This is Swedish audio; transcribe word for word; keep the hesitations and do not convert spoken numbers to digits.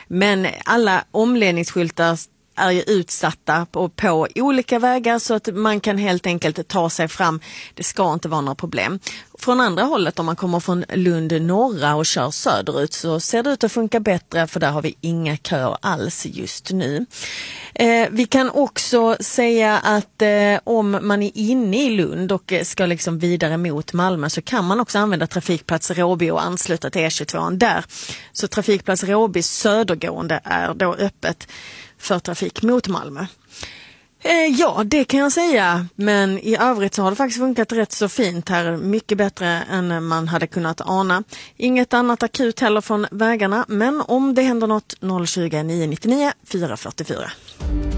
Men alla omledningsskyltar är ju utsatta på, på olika vägar så att man kan helt enkelt ta sig fram. Det ska inte vara några problem. Från andra hållet, om man kommer från Lund norra och kör söderut, så ser det ut att funka bättre, för där har vi inga köer alls just nu. Eh, vi kan också säga att eh, om man är inne i Lund och ska liksom vidare mot Malmö, så kan man också använda trafikplats Råby och ansluta till E tjugotvå där. Så trafikplats Råby södergående är då öppet för trafik mot Malmö. Eh, ja, det kan jag säga. Men i övrigt så har det faktiskt funkat rätt så fint här. Mycket bättre än man hade kunnat ana. Inget annat akut heller från vägarna. Men om det händer något, noll tjugo, nio nio nio, fyra fyra fyra.